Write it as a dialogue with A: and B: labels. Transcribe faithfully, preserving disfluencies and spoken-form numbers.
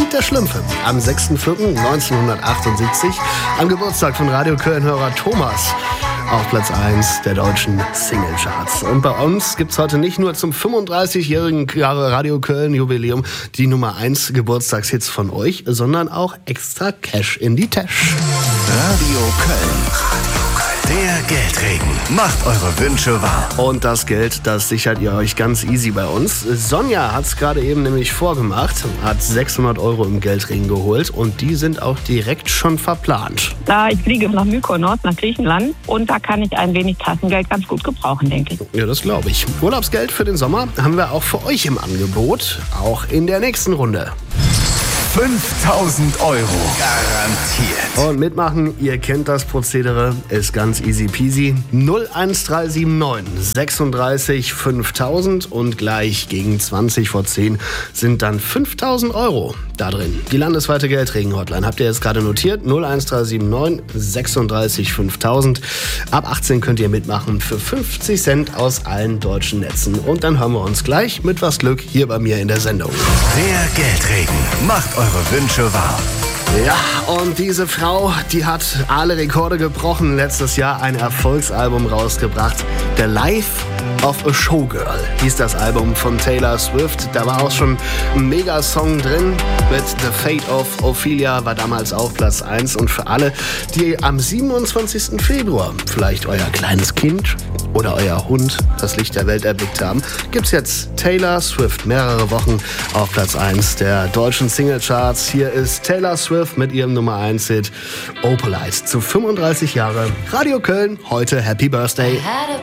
A: der Schlümpfe. Am sechster vierter neunzehnhundertachtundsiebzig, am Geburtstag von Radio Köln-Hörer Thomas. Auf Platz eins der deutschen Singlecharts. Und bei uns gibt's heute nicht nur zum fünfunddreißigjährigen Jahre Radio Köln Jubiläum die Nummer eins Geburtstagshits von euch, sondern auch extra Cash in die Tasche.
B: Radio Köln. Der Geldregen. Macht eure Wünsche wahr.
A: Und das Geld, das sichert ihr euch ganz easy bei uns. Sonja hat's gerade eben nämlich vorgemacht, hat sechshundert Euro im Geldregen geholt und die sind auch direkt schon verplant.
C: Da ich fliege nach Mykonos, nach Griechenland und da kann ich ein wenig Taschengeld ganz gut gebrauchen, denke ich.
A: Ja, das glaube ich. Urlaubsgeld für den Sommer haben wir auch für euch im Angebot, auch in der nächsten Runde.
B: fünftausend Euro garantiert.
A: Und mitmachen, ihr kennt das Prozedere, ist ganz easy peasy. null eins drei sieben neun sechsunddreißig fünftausend und gleich gegen zwanzig vor zehn sind dann fünftausend Euro da drin. Die landesweite Geldregen-Hotline habt ihr jetzt gerade notiert. null eins drei sieben neun sechsunddreißig fünftausend. Ab achtzehn könnt ihr mitmachen für fünfzig Cent aus allen deutschen Netzen. Und dann hören wir uns gleich mit was Glück hier bei mir in der Sendung.
B: Der Geldregen macht eure Wünsche wahr.
A: Ja, und diese Frau, die hat alle Rekorde gebrochen. Letztes Jahr ein Erfolgsalbum rausgebracht. The Life of a Showgirl hieß das Album von Taylor Swift. Da war auch schon ein Megasong drin mit The Fate of Ophelia, war damals auch Platz eins. Und für alle, die am siebenundzwanzigsten Februar vielleicht euer kleines Kind oder euer Hund das Licht der Welt erblickt haben, gibt's jetzt Taylor Swift mehrere Wochen auf Platz eins der deutschen Singlecharts. Hier ist Taylor Swift mit ihrem Nummer eins Hit Opalite zu fünfunddreißig Jahre. Radio Köln, heute Happy Birthday.